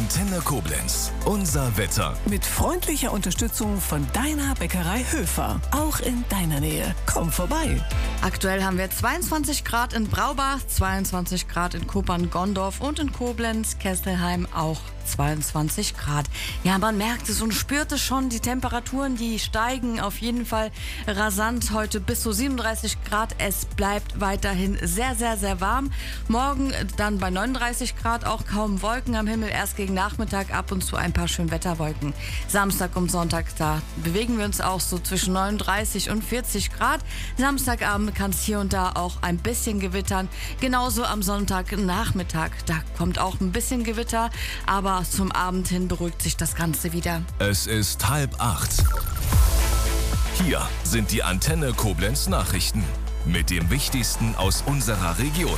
Antenne Koblenz. Unser Wetter. Mit freundlicher Unterstützung von deiner Bäckerei Höfer. Auch in deiner Nähe. Komm vorbei. Aktuell haben wir 22 Grad in Braubach, 22 Grad in Kuppern-Gondorf und in Koblenz-Kesselheim auch 22 Grad. Ja, man merkt es und spürt es schon. Die Temperaturen, die steigen auf jeden Fall rasant. Heute bis zu 37 Grad. Es bleibt weiterhin sehr, sehr, sehr warm. Morgen dann bei 39 Grad, auch kaum Wolken am Himmel. Erst gegen Nachmittag ab und zu ein paar Schönwetterwolken. Samstag und Sonntag, da bewegen wir uns auch so zwischen 39 und 40 Grad. Samstagabend kann es hier und da auch ein bisschen gewittern. Genauso am Sonntagnachmittag. Da kommt auch ein bisschen Gewitter, aber zum Abend hin beruhigt sich das Ganze wieder. Es ist 7:30. Hier sind die Antenne Koblenz Nachrichten mit dem Wichtigsten aus unserer Region.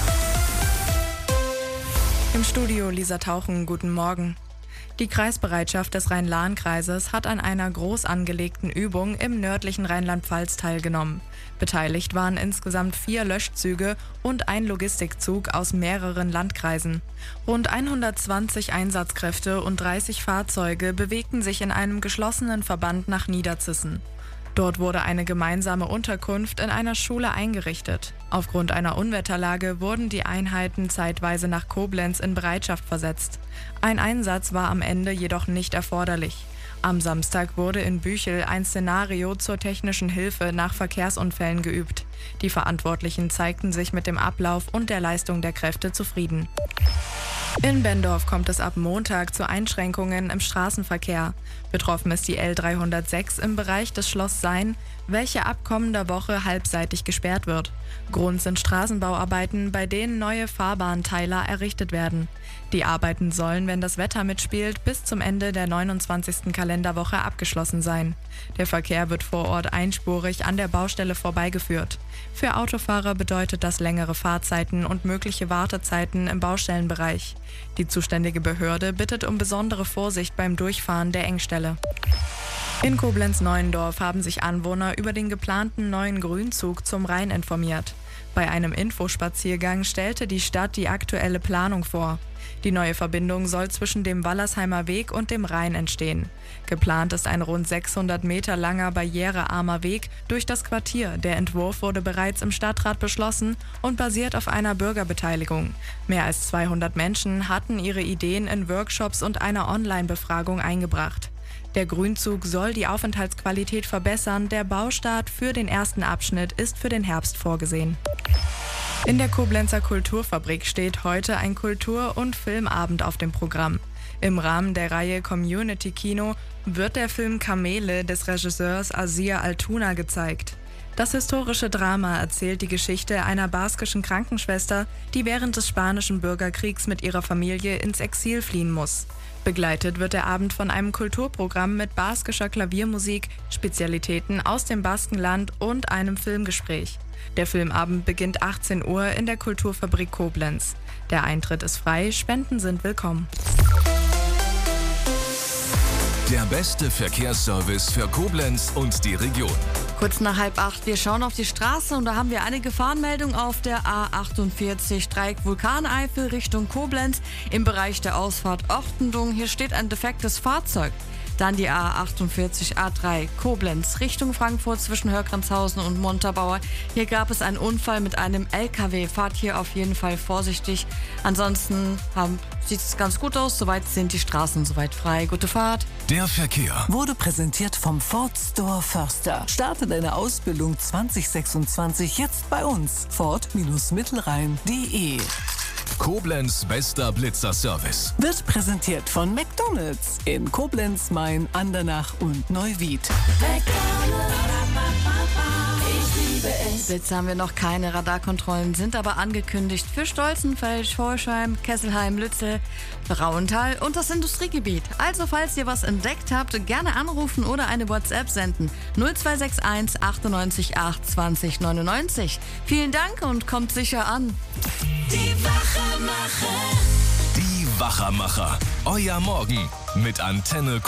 Im Studio Lisa Tauchen, guten Morgen. Die Kreisbereitschaft des Rhein-Lahn-Kreises hat an einer groß angelegten Übung im nördlichen Rheinland-Pfalz teilgenommen. Beteiligt waren insgesamt 4 Löschzüge und ein Logistikzug aus mehreren Landkreisen. Rund 120 Einsatzkräfte und 30 Fahrzeuge bewegten sich in einem geschlossenen Verband nach Niederzissen. Dort wurde eine gemeinsame Unterkunft in einer Schule eingerichtet. Aufgrund einer Unwetterlage wurden die Einheiten zeitweise nach Koblenz in Bereitschaft versetzt. Ein Einsatz war am Ende jedoch nicht erforderlich. Am Samstag wurde in Büchel ein Szenario zur technischen Hilfe nach Verkehrsunfällen geübt. Die Verantwortlichen zeigten sich mit dem Ablauf und der Leistung der Kräfte zufrieden. In Bendorf kommt es ab Montag zu Einschränkungen im Straßenverkehr. Betroffen ist die L306 im Bereich des Schloss Sayn, welche ab kommender Woche halbseitig gesperrt wird. Grund sind Straßenbauarbeiten, bei denen neue Fahrbahnteiler errichtet werden. Die Arbeiten sollen, wenn das Wetter mitspielt, bis zum Ende der 29. Kalenderwoche abgeschlossen sein. Der Verkehr wird vor Ort einspurig an der Baustelle vorbeigeführt. Für Autofahrer bedeutet das längere Fahrzeiten und mögliche Wartezeiten im Baustellenbereich. Die zuständige Behörde bittet um besondere Vorsicht beim Durchfahren der Engstelle. In Koblenz-Neuendorf haben sich Anwohner über den geplanten neuen Grünzug zum Rhein informiert. Bei einem Infospaziergang stellte die Stadt die aktuelle Planung vor. Die neue Verbindung soll zwischen dem Wallersheimer Weg und dem Rhein entstehen. Geplant ist ein rund 600 Meter langer barrierearmer Weg durch das Quartier. Der Entwurf wurde bereits im Stadtrat beschlossen und basiert auf einer Bürgerbeteiligung. Mehr als 200 Menschen hatten ihre Ideen in Workshops und einer Online-Befragung eingebracht. Der Grünzug soll die Aufenthaltsqualität verbessern. Der Baustart für den ersten Abschnitt ist für den Herbst vorgesehen. In der Koblenzer Kulturfabrik steht heute ein Kultur- und Filmabend auf dem Programm. Im Rahmen der Reihe Community Kino wird der Film Kamele des Regisseurs Asier Altuna gezeigt. Das historische Drama erzählt die Geschichte einer baskischen Krankenschwester, die während des Spanischen Bürgerkriegs mit ihrer Familie ins Exil fliehen muss. Begleitet wird der Abend von einem Kulturprogramm mit baskischer Klaviermusik, Spezialitäten aus dem Baskenland und einem Filmgespräch. Der Filmabend beginnt 18 Uhr in der Kulturfabrik Koblenz. Der Eintritt ist frei, Spenden sind willkommen. Der beste Verkehrsservice für Koblenz und die Region. Kurz nach 7:30, wir schauen auf die Straße und da haben wir eine Gefahrenmeldung auf der A48 Dreieck Vulkaneifel Richtung Koblenz im Bereich der Ausfahrt Ortendung. Hier steht ein defektes Fahrzeug. Dann die A48 A3 Koblenz Richtung Frankfurt zwischen Hörgrenzhausen und Montabaur. Hier gab es einen Unfall mit einem LKW. Fahrt hier auf jeden Fall vorsichtig. Ansonsten sieht es ganz gut aus. Soweit sind die Straßen soweit frei. Gute Fahrt. Der Verkehr Wurde präsentiert vom Ford Store Förster. Starte deine Ausbildung 2026 jetzt bei uns. Ford-Mittelrhein.de. Koblenz bester Blitzerservice. Wird präsentiert von McDonald's in Koblenz, Main, Andernach und Neuwied. Jetzt haben wir noch keine Radarkontrollen, sind aber angekündigt für Stolzenfeld, Schorschheim, Kesselheim, Lützel, Rauental und das Industriegebiet. Also falls ihr was entdeckt habt, gerne anrufen oder eine WhatsApp senden. 0261 98 8 20 99. Vielen Dank und kommt sicher an. Die Wachermacher. Euer Morgen mit Antenne